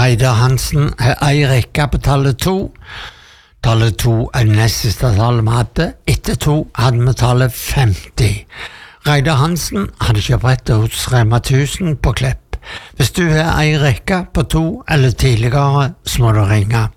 Reidar Hansen har ei rekke på tallet 2. Tallet 2 nest siste tallet vi hadde. Etter 2 hadde vi tallet 50. Reidar Hansen hadde kjøpt rettet hos Rema 1000 på Klepp. Hvis du har ei rekke på 2 eller tidligere, så må du ringe.